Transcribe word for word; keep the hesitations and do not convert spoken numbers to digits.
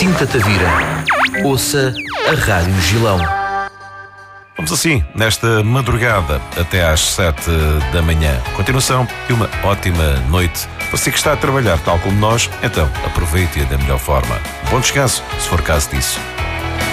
Sinta-te a vida. Ouça a Rádio Gilão. Vamos assim, nesta madrugada até às sete da manhã. Continuação e uma ótima noite. Você que está a trabalhar tal como nós, então aproveite-a da melhor forma. Bom descanso, se for caso disso.